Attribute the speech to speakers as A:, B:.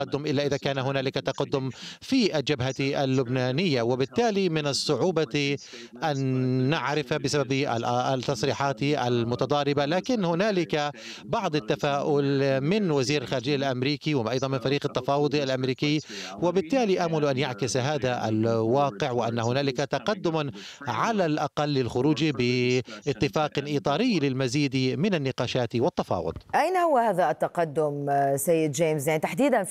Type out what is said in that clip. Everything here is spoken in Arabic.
A: تقدم إلا إذا كان هنالك تقدم في الجبهة اللبنانية، وبالتالي من الصعوبة أن نعرف بسبب التصريحات المتضاربة، لكن هنالك بعض التفاؤل من وزير الخارجية الأمريكي وأيضا من فريق التفاوض الأمريكي، وبالتالي آمل أن يعكس هذا الواقع وأن هنالك تقدم على الأقل للخروج باتفاق إطاري للمزيد من النقاشات والتفاوض.
B: أين هو هذا التقدم سيد جيمس، يعني تحديدا